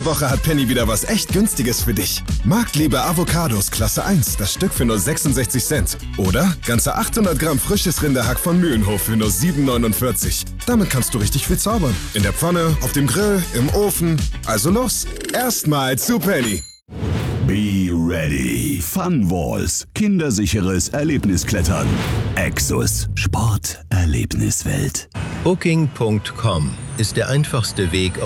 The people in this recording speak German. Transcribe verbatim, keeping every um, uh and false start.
Woche hat Penny wieder was echt Günstiges für dich. Marktliebe Avocados Klasse eins, das Stück für nur sechsundsechzig Cent. Oder ganze achthundert Gramm frisches Rinderhack von Mühlenhof für nur sieben neunundvierzig. Damit kannst du richtig viel zaubern. In der Pfanne, auf dem Grill, im Ofen. Also los, erstmal zu Penny. Be ready. Fun Walls. Kindersicheres Erlebnisklettern. Exus. Sport. Erlebniswelt. Booking Punkt com ist der einfachste Weg